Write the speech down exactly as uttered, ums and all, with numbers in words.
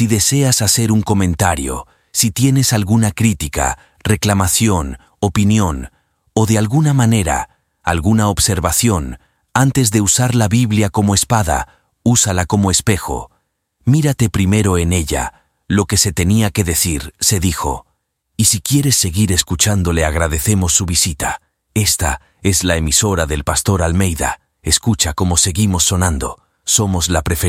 Si deseas hacer un comentario, si tienes alguna crítica, reclamación, opinión, o de alguna manera, alguna observación, antes de usar la Biblia como espada, úsala como espejo. Mírate primero en ella. Lo que se tenía que decir, se dijo. Y si quieres seguir escuchando, le agradecemos su visita. Esta es la emisora del Pastor Almeida. Escucha cómo seguimos sonando. Somos la preferida.